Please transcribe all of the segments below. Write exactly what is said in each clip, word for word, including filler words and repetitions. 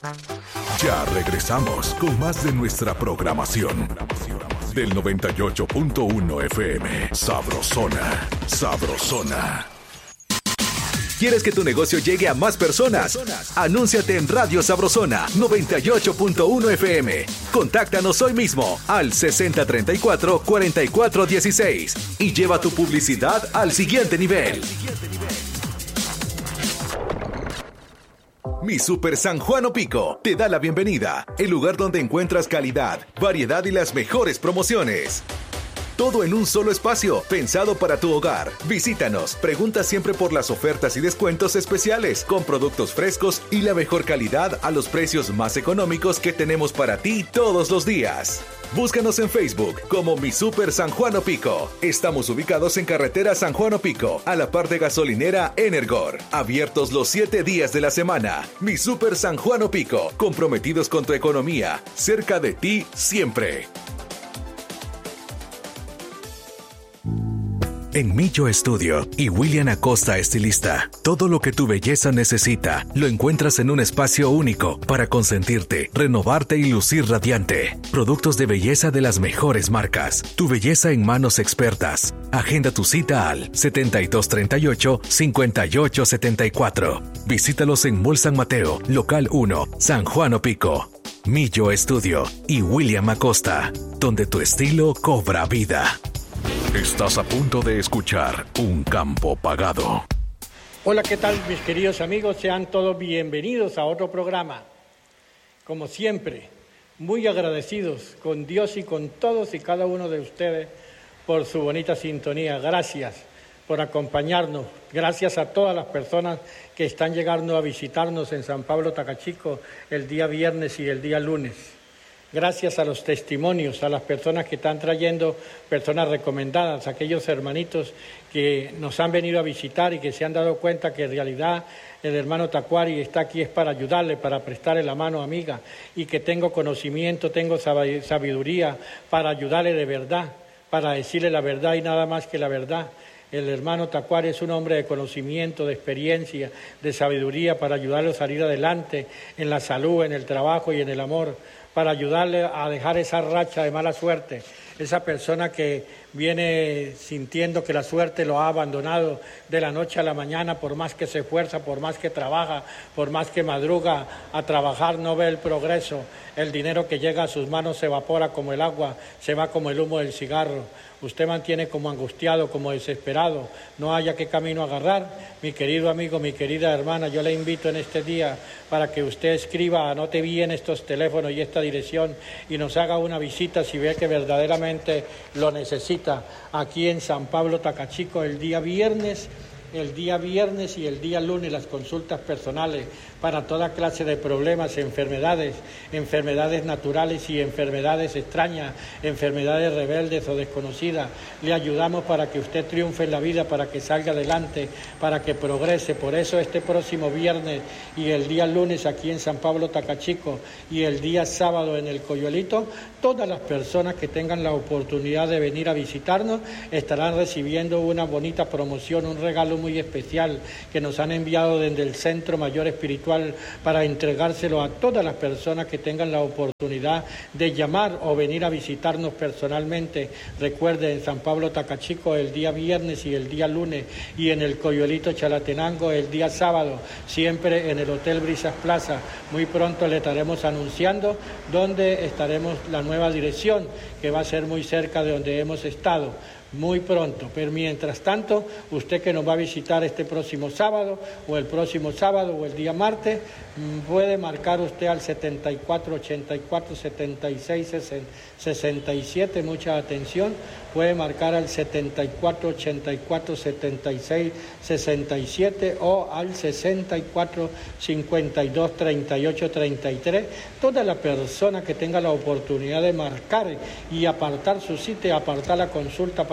Ya regresamos con más de nuestra programación. Del noventa y ocho punto uno F M. Sabrosona. Sabrosona. ¿Quieres que tu negocio llegue a más personas? Anúnciate en Radio Sabrosona noventa y ocho punto uno F M. Contáctanos hoy mismo al sesenta treinta y cuatro cuarenta y cuatro dieciséis y lleva tu publicidad al siguiente nivel. Mi Super San Juan Opico te da la bienvenida, el lugar donde encuentras calidad, variedad y las mejores promociones. Todo en un solo espacio, pensado para tu hogar. Visítanos, pregunta siempre por las ofertas y descuentos especiales, con productos frescos y la mejor calidad a los precios más económicos que tenemos para ti todos los días. Búscanos en Facebook como Mi Super San Juan Opico. Estamos ubicados en carretera San Juan Opico, a la par de gasolinera Energor. Abiertos los siete días de la semana. Mi Super San Juan Opico, comprometidos con tu economía, cerca de ti siempre. En Millo Estudio y William Acosta Estilista, todo lo que tu belleza necesita lo encuentras en un espacio único para consentirte, renovarte y lucir radiante. Productos de belleza de las mejores marcas. Tu belleza en manos expertas. Agenda tu cita al setenta y dos treinta y ocho cincuenta y ocho setenta y cuatro. Visítalos en Mall San Mateo, Local uno, San Juan Opico. Millo Estudio y William Acosta, donde tu estilo cobra vida. Estás a punto de escuchar Un Campo Pagado. Hola, ¿qué tal, mis queridos amigos? Sean todos bienvenidos a otro programa. Como siempre, muy agradecidos con Dios y con todos y cada uno de ustedes por su bonita sintonía. Gracias por acompañarnos. Gracias a todas las personas que están llegando a visitarnos en San Pablo Tacachico el día viernes y el día lunes. Gracias a los testimonios, a las personas que están trayendo, personas recomendadas, aquellos hermanitos que nos han venido a visitar y que se han dado cuenta que en realidad el hermano Tacuari está aquí es para ayudarle, para prestarle la mano amiga, y que tengo conocimiento, tengo sabiduría para ayudarle de verdad, para decirle la verdad y nada más que la verdad. El hermano Tacuari es un hombre de conocimiento, de experiencia, de sabiduría para ayudarle a salir adelante en la salud, en el trabajo y en el amor, para ayudarle a dejar esa racha de mala suerte, esa persona que viene sintiendo que la suerte lo ha abandonado de la noche a la mañana, por más que se esfuerza, por más que trabaja, por más que madruga a trabajar, no ve el progreso. El dinero que llega a sus manos se evapora como el agua, se va como el humo del cigarro. Usted mantiene como angustiado, como desesperado, no haya qué camino agarrar. Mi querido amigo, mi querida hermana, yo le invito en este día para que usted escriba, anote bien estos teléfonos y esta dirección y nos haga una visita si ve que verdaderamente lo necesita. Aquí en San Pablo Tacachico el día viernes, el día viernes y el día lunes las consultas personales para toda clase de problemas, enfermedades, enfermedades naturales y enfermedades extrañas, enfermedades rebeldes o desconocidas. Le ayudamos para que usted triunfe en la vida, para que salga adelante, para que progrese. Por eso este próximo viernes y el día lunes aquí en San Pablo Tacachico y el día sábado en el Coyolito, todas las personas que tengan la oportunidad de venir a visitarnos estarán recibiendo una bonita promoción, un regalo muy especial que nos han enviado desde el Centro Mayor Espiritual para entregárselo a todas las personas que tengan la oportunidad de llamar o venir a visitarnos personalmente. Recuerde, en San Pablo Tacachico el día viernes y el día lunes, y en el Coyolito Chalatenango el día sábado, siempre en el Hotel Brisas Plaza. Muy pronto le estaremos anunciando dónde estaremos, la nueva dirección, que va a ser muy cerca de donde hemos estado. Muy pronto, pero mientras tanto, usted que nos va a visitar este próximo sábado, o el próximo sábado, o el día martes, puede marcar usted al setenta y cuatro ochenta y cuatro setenta y seis sesenta y siete, mucha atención, puede marcar al setenta y cuatro ochenta y cuatro setenta y seis sesenta y siete o al sesenta y cuatro cincuenta y dos treinta y ocho treinta y tres. Toda la persona que tenga la oportunidad de marcar y apartar su cita y apartar la consulta para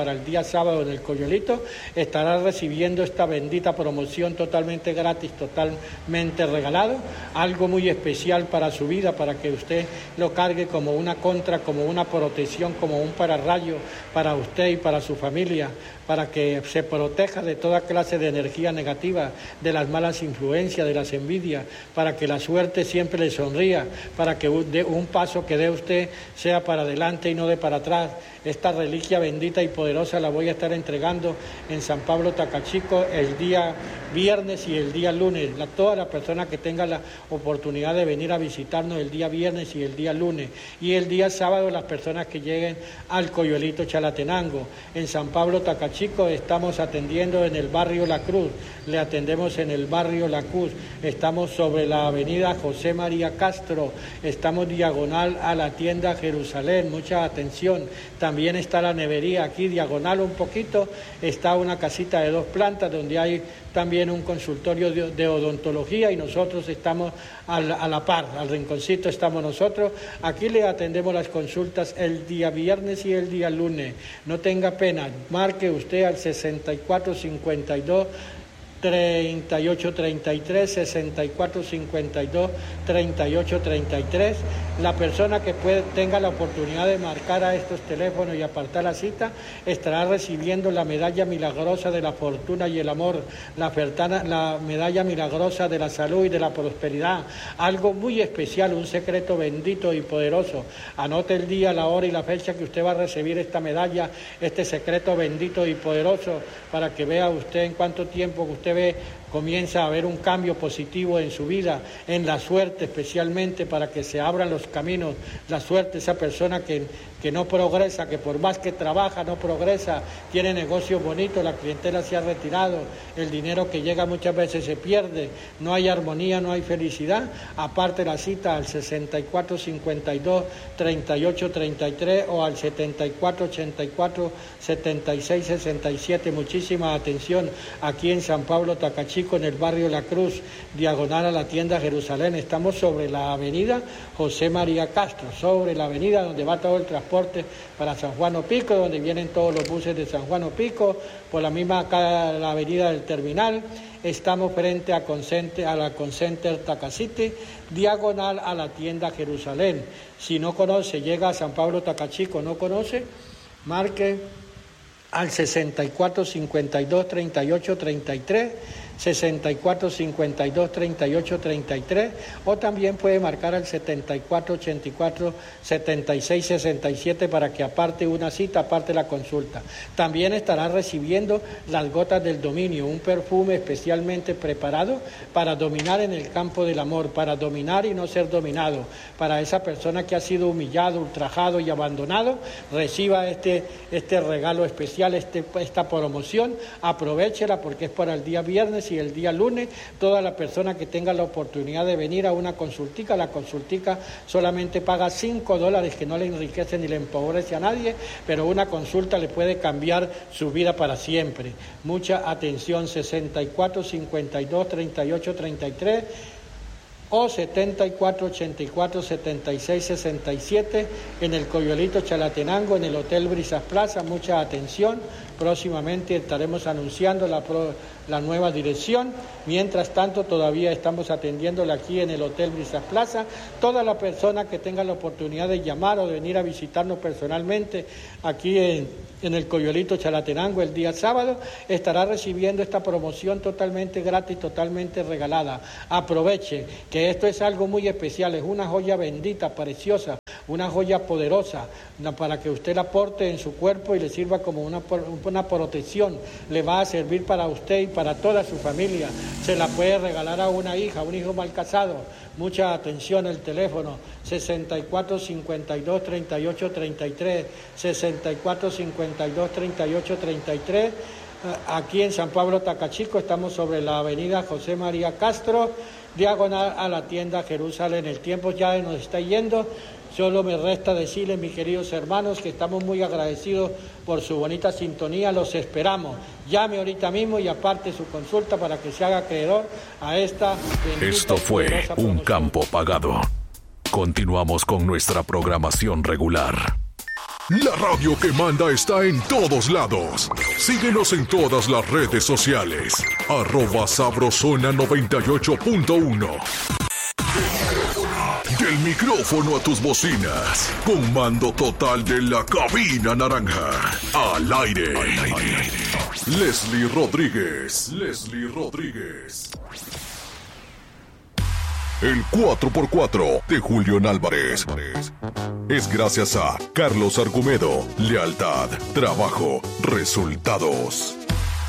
para el día sábado en el Coyolito, estará recibiendo esta bendita promoción totalmente gratis, totalmente regalado, algo muy especial para su vida, para que usted lo cargue como una contra, como una protección, como un pararrayo para usted y para su familia, para que se proteja de toda clase de energía negativa, de las malas influencias, de las envidias, para que la suerte siempre le sonría, para que un paso que dé usted sea para adelante y no de para atrás. Esta reliquia bendita y poderosa la voy a estar entregando en San Pablo Tacachico el día viernes y el día lunes. La, todas las personas que tengan la oportunidad de venir a visitarnos el día viernes y el día lunes. Y el día sábado las personas que lleguen al Coyolito Chalatenango. En San Pablo Tacachico estamos atendiendo en el barrio La Cruz. Le atendemos en el barrio La Cruz. Estamos sobre la avenida José María Castro. Estamos diagonal a la tienda Jerusalén. Mucha atención. También está la nevería aquí, diagonal un poquito, está una casita de dos plantas donde hay también un consultorio de, de odontología y nosotros estamos al, a la par, al rinconcito estamos nosotros. Aquí le atendemos las consultas el día viernes y el día lunes. No tenga pena, marque usted al sesenta y cuatro cincuenta y dos treinta y ocho treinta y tres, sesenta y cuatro cincuenta y dos treinta y ocho treinta y tres. La persona que puede, tenga la oportunidad de marcar a estos teléfonos y apartar la cita estará recibiendo la medalla milagrosa de la fortuna y el amor, la, fertana, la medalla milagrosa de la salud y de la prosperidad, algo muy especial, un secreto bendito y poderoso. Anote el día, la hora y la fecha que usted va a recibir esta medalla, este secreto bendito y poderoso, para que vea usted en cuánto tiempo que usted ve comienza a haber un cambio positivo en su vida, en la suerte especialmente, para que se abran los caminos, la suerte, esa persona que, que no progresa, que por más que trabaja no progresa, tiene negocios bonitos, la clientela se ha retirado, el dinero que llega muchas veces se pierde, no hay armonía, no hay felicidad. Aparte la cita al sesenta y cuatro cincuenta y dos treinta y ocho treinta y tres o al setenta y cuatro ochenta y cuatro setenta y seis sesenta y siete. Muchísima atención aquí en San Pablo Tacachico, en el barrio La Cruz, diagonal a la tienda Jerusalén. Estamos sobre la avenida José María Castro, sobre la avenida donde va todo el transporte para San Juan Opico, donde vienen todos los buses de San Juan Opico, por la misma acá, la avenida del terminal. Estamos frente a, Concenter, a la Concenter Tacacity, diagonal a la tienda Jerusalén. Si no conoce, llega a San Pablo Tacachico, no conoce, marque al sesenta y cuatro cincuenta y dos treinta y ocho treinta y tres, sesenta y cuatro cincuenta y dos treinta y ocho treinta y tres, o también puede marcar al setenta y cuatro ochenta y cuatro setenta y seis sesenta y siete para que aparte una cita, aparte la consulta. También estará recibiendo las gotas del dominio, un perfume especialmente preparado para dominar en el campo del amor, para dominar y no ser dominado. Para esa persona que ha sido humillado, ultrajado y abandonado, reciba este, este regalo especial, este, esta promoción, aprovéchela porque es para el día viernes y el día lunes. Toda la persona que tenga la oportunidad de venir a una consultica, la consultica solamente paga cinco dólares, que no le enriquece ni le empobrece a nadie, pero una consulta le puede cambiar su vida para siempre. Mucha atención, sesenta y cuatro cincuenta y dos treinta y ocho treinta y tres o setenta y cuatro ochenta y cuatro setenta y seis sesenta y siete en el Coyolito Chalatenango, en el Hotel Brisas Plaza. Mucha atención, próximamente estaremos anunciando la, pro, la nueva dirección. Mientras tanto, todavía estamos atendiéndola aquí en el Hotel Brisas Plaza. Toda la persona que tenga la oportunidad de llamar o de venir a visitarnos personalmente aquí en, en el Coyolito Chalatenango el día sábado, estará recibiendo esta promoción totalmente gratis, totalmente regalada. Aproveche que esto es algo muy especial, es una joya bendita, preciosa, una joya poderosa, para que usted la porte en su cuerpo y le sirva como una, una protección. Le va a servir para usted y para toda su familia. Se la puede regalar a una hija, a un hijo mal casado. Mucha atención, el teléfono sesenta y cuatro cincuenta y dos treinta y ocho treinta y tres, sesenta y cuatro cincuenta y dos treinta y ocho treinta y tres. Aquí en San Pablo Tacachico estamos sobre la avenida José María Castro, diagonal a la tienda Jerusalén. El tiempo ya nos está yendo. Solo me resta decirles, mis queridos hermanos, que estamos muy agradecidos por su bonita sintonía. Los esperamos. Llame ahorita mismo y aparte su consulta para que se haga acreedor a esta bendita. Esto fue Un Campo Pagado. Continuamos con nuestra programación regular. La radio que manda está en todos lados. Síguenos en todas las redes sociales. Arroba Sabrosona noventa y ocho punto uno. Del micrófono a tus bocinas. Con mando total de la cabina naranja. Al aire. Al aire. Leslie Rodríguez. Leslie Rodríguez. El cuatro por cuatro de Julián Álvarez es gracias a Carlos Argumedo. Lealtad, trabajo, resultados.